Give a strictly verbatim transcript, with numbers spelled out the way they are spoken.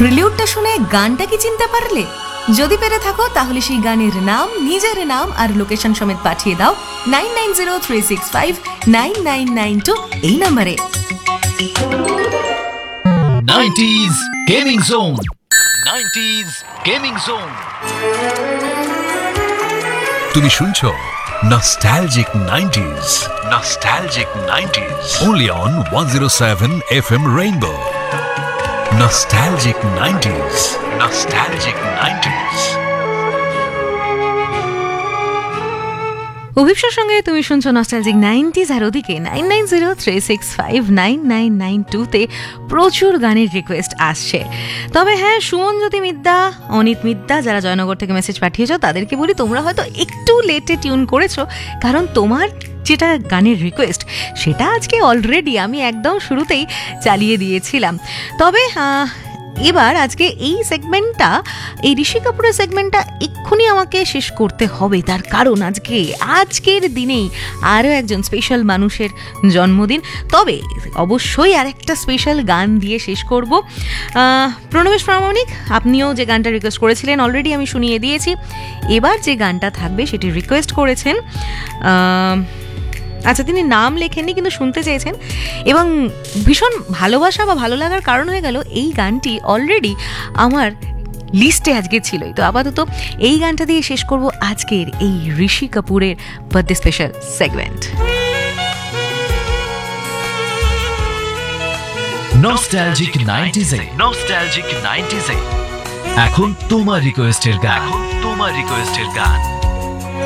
প্রিলিউডটা শুনে গানটা কি চিনতে পারলে? যদি পেরে থাকো তাহলে সেই গানের নাম, নিজের নাম আর লোকেশন সমেত পাঠিয়ে দাও nine nine zero three six five nine nine nine two এই নম্বরে। Nineties gaming zone, nineties gaming zone. তুমি শুনছো nostalgic nineties, nostalgic nineties only on one oh seven F M Rainbow. Nostalgic nineties, nostalgic nineties. অভিপ্সার সঙ্গে তুমি শুনছো nostalgic nineties, আর ওদিকে nine nine zero three six five nine nine nine টুতে প্রচুর গানের request আসছে। তবে হ্যাঁ, সুমনজ্যোতি মিদ্যা, অনিত মিদ্যা যারা জয়নগর থেকে মেসেজ পাঠিয়েছো তাদেরকে বলি তোমরা হয়তো একটু লেটে টিউন করেছো, কারণ তোমার যেটা গানের রিকোয়েস্ট সেটা আজকে অলরেডি আমি একদম শুরুতেই চালিয়ে দিয়েছিলাম। তবে এবার আজকে এই সেগমেন্টটা, এই ঋষি কাপুরের সেগমেন্টটা এক্ষুনি আমাকে শেষ করতে হবে, তার কারণ আজকে আজকের দিনেই আরও একজন স্পেশাল মানুষের জন্মদিন। তবে অবশ্যই আরেকটা স্পেশাল গান দিয়ে শেষ করব। প্রণবেশ প্রামাণিক, আপনিও যে গানটা রিকোয়েস্ট করেছিলেন অলরেডি আমি শুনিয়ে দিয়েছি। এবার যে গানটা থাকবে সেটি রিকোয়েস্ট করেছেন, আচ্ছা তিনি নাম লেখেননি কিন্তু শুনতে চেয়েছেন, এবং ভীষণ ভালোবাসা বা ভালো লাগার কারণ হয়ে গেল এই গানটি অলরেডি আমার লিস্টে আজকে ছিলই। তো আপাতত এই গানটা দিয়ে শেষ করব আজকের এই ঋষি কাপুরের birthday special segment. Nostalgic nineties, nostalgic nineties এখন তোমার রিকোয়েস্টের গান, এখন তোমার রিকোয়েস্টের গান।